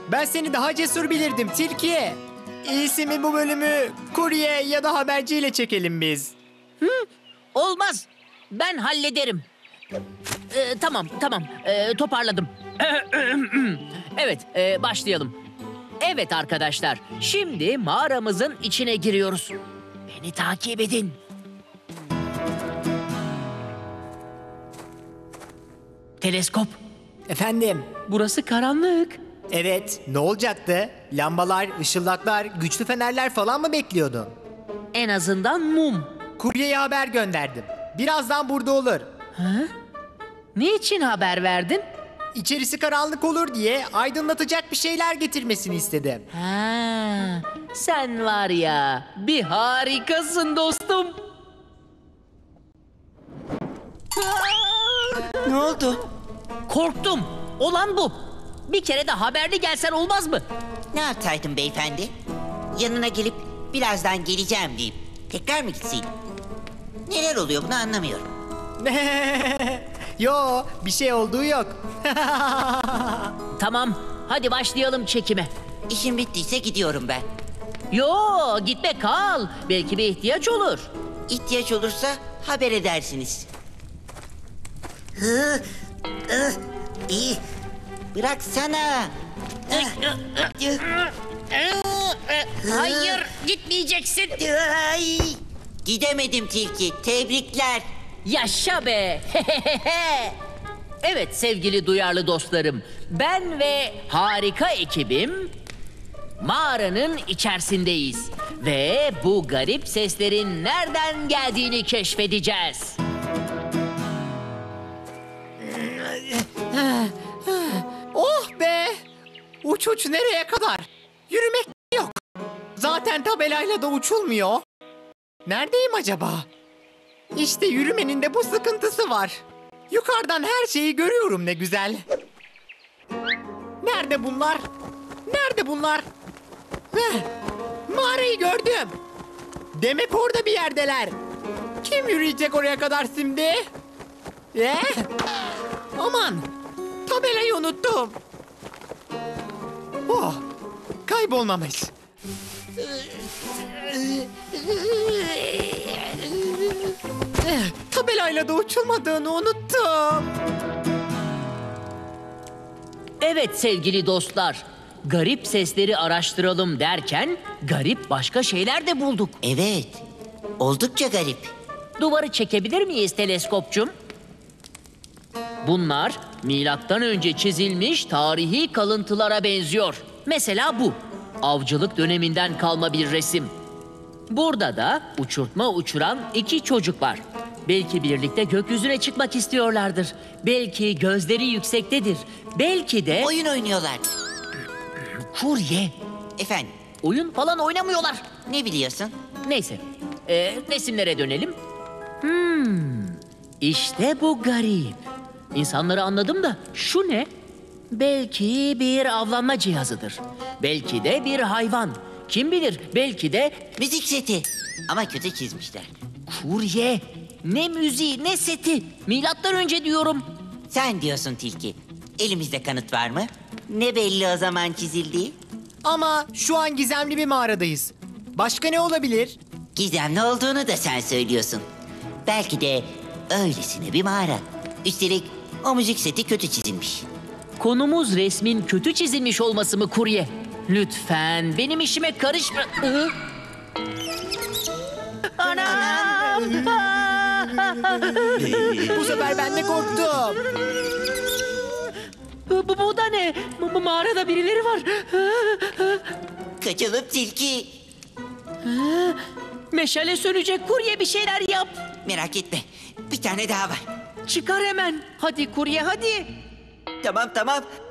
Ben seni daha cesur bilirdim Tilki. İyisi mi bu bölümü kurye ya da haberciyle çekelim biz? Olmaz. Ben hallederim. Tamam. Toparladım. Evet, başlayalım. Evet arkadaşlar, şimdi mağaramızın içine giriyoruz. Beni takip edin. Teleskop, Efendim? burası karanlık. Evet, ne olacaktı? Lambalar, ışıldaklar, güçlü fenerler falan mı bekliyordun? En azından mum. Kuryeye haber gönderdim. Birazdan burada olur. Niçin haber verdin? İçerisi karanlık olur diye aydınlatacak bir şeyler getirmesini istedim. Ha, sen var ya, bir harikasın dostum. Ne oldu? Korktum. Olan bu. Bir kere de haberli gelsen olmaz mı? Ne yapsaydım beyefendi? Yanına gelip birazdan geleceğim deyip tekrar mı gitseydim? Neler oluyor bunu anlamıyorum. Yo, bir şey olduğu yok. Tamam, hadi başlayalım çekime. İşim bittiyse gidiyorum ben. Yo, gitme kal. Belki bir ihtiyaç olur. İhtiyaç olursa haber edersiniz. İyi. Bıraksana. Hayır, gitmeyeceksin. Ay. Gidemedim tilki. Tebrikler. Yaşa be. Evet sevgili duyarlı dostlarım. Ben ve harika ekibim mağaranın içerisindeyiz. Ve bu garip seslerin nereden geldiğini keşfedeceğiz. Oh be! Uç nereye kadar? Yürümek yok. Zaten tabelayla da uçulmuyor. Neredeyim acaba? İşte yürümenin de bu sıkıntısı var. Yukarıdan her şeyi görüyorum ne güzel. Nerede bunlar? Nerede bunlar? Mağarayı gördüm. Demek orada bir yerdeler. Kim yürüyecek oraya kadar şimdi? Aman! Tabelayı unuttum. Oh! Kaybolmamış. Tabelayla da uçulmadığını unuttum. Evet sevgili dostlar. Garip sesleri araştıralım derken garip başka şeyler de bulduk. Evet. Oldukça garip. Duvarı çekebilir miyiz teleskopçum? Bunlar milattan önce çizilmiş tarihi kalıntılara benziyor. Mesela bu. Avcılık döneminden kalma bir resim. Burada da uçurtma uçuran iki çocuk var. Belki birlikte gökyüzüne çıkmak istiyorlardır. Belki gözleri yüksektedir. Belki de... Oyun oynuyorlar. Kurye. Efendim, Oyun falan oynamıyorlar. ne biliyorsun? Neyse. Resimlere dönelim. İşte bu garip. İnsanları anladım da şu ne? Belki bir avlanma cihazıdır. Belki de bir hayvan. Kim bilir belki de Müzik seti. Ama kötü çizmişler. kurye. Ne müziği ne seti. Milattan önce diyorum. Sen diyorsun tilki. Elimizde kanıt var mı? Ne belli o zaman çizildiği? Ama şu an gizemli bir mağaradayız. Başka ne olabilir? Gizemli olduğunu da sen söylüyorsun. Belki de öylesine bir mağara. Üstelik o müzik seti kötü çizilmiş. Konumuz resmin kötü çizilmiş olması mı kurye? Lütfen benim işime karışma. Anam! Bu sefer ben de korktum. Bu da ne? Mağarada birileri var. Kaçalım tilki. Meşale sönecek kurye bir şeyler yap. Merak etme. Bir tane daha var. Çıkar hemen. Hadi kurye hadi. Tamam.